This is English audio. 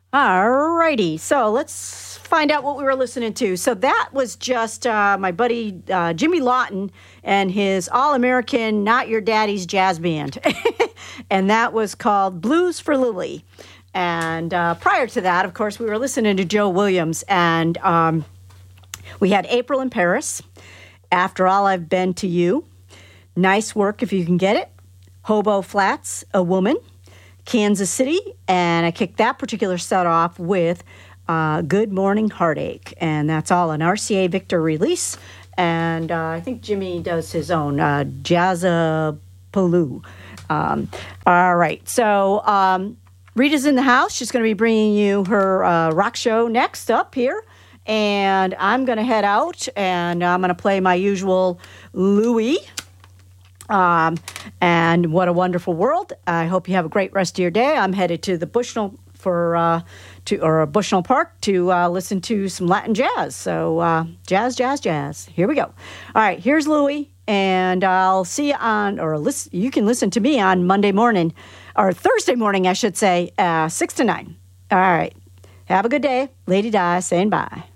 All righty. So let's find out what we were listening to. So that was just my buddy Jimmy Lawton and his All-American Not Your Daddy's Jazz Band. And that was called Blues for Lily. And prior to that, of course, we were listening to Joe Williams. And we had April in Paris, After All I've Been to You, Nice Work If You Can Get It, Hobo Flats, A Woman, Kansas City, and I kicked that particular set off with Good Morning Heartache, and that's all an RCA Victor release, and I think Jimmy does his own, Jazzapaloo. All right, so Rita's in the house. She's going to be bringing you her rock show next up here, and I'm going to head out, and I'm going to play my usual Louie. And What a Wonderful World. I hope you have a great rest of your day. I'm headed to the Bushnell Bushnell Park to listen to some Latin jazz. So jazz. Here we go. All right, here's Louie, and I'll see you you can listen to me on Monday morning, or Thursday morning, I should say, 6 to 9. All right, have a good day. Lady Di saying bye.